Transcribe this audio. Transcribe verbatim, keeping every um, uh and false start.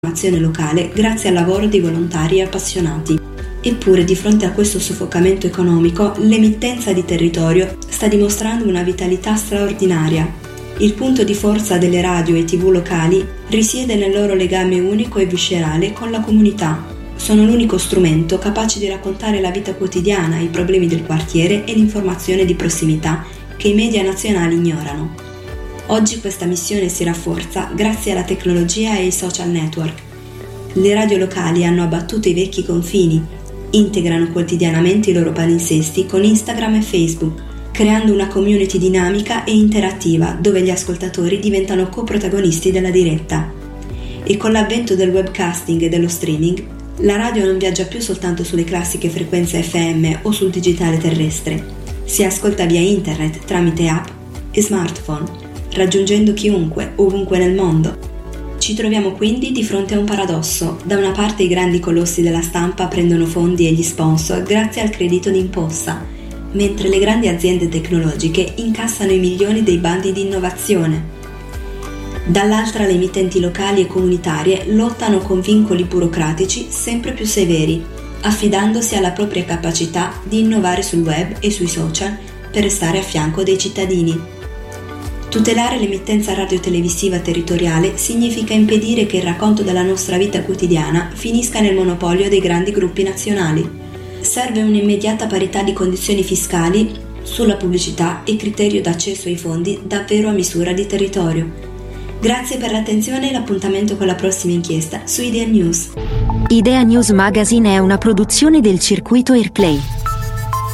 Informazione locale grazie al lavoro di volontari e appassionati. Eppure, di fronte a questo soffocamento economico, l'emittenza di territorio sta dimostrando una vitalità straordinaria. Il punto di forza delle radio e tv locali risiede nel loro legame unico e viscerale con la comunità. Sono l'unico strumento capace di raccontare la vita quotidiana, i problemi del quartiere e l'informazione di prossimità che i media nazionali ignorano. Oggi questa missione si rafforza grazie alla tecnologia e ai social network. Le radio locali hanno abbattuto i vecchi confini, integrano quotidianamente i loro palinsesti con Instagram e Facebook, creando una community dinamica e interattiva dove gli ascoltatori diventano coprotagonisti della diretta. E con l'avvento del webcasting e dello streaming, la radio non viaggia più soltanto sulle classiche frequenze F M o sul digitale terrestre. Si ascolta via internet tramite app e smartphone, raggiungendo chiunque, ovunque nel mondo. Ci troviamo quindi di fronte a un paradosso. Da una parte i grandi colossi della stampa prendono fondi e gli sponsor grazie al credito d'imposta, mentre le grandi aziende tecnologiche incassano i milioni dei bandi di innovazione. Dall'altra le emittenti locali e comunitarie lottano con vincoli burocratici sempre più severi, affidandosi alla propria capacità di innovare sul web e sui social per restare a fianco dei cittadini. Tutelare l'emittenza radiotelevisiva territoriale significa impedire che il racconto della nostra vita quotidiana finisca nel monopolio dei grandi gruppi nazionali. Serve un'immediata parità di condizioni fiscali sulla pubblicità e criterio d'accesso ai fondi davvero a misura di territorio. Grazie per l'attenzione e l'appuntamento con la prossima inchiesta su Idea News. Idea News Magazine è una produzione del circuito Airplay.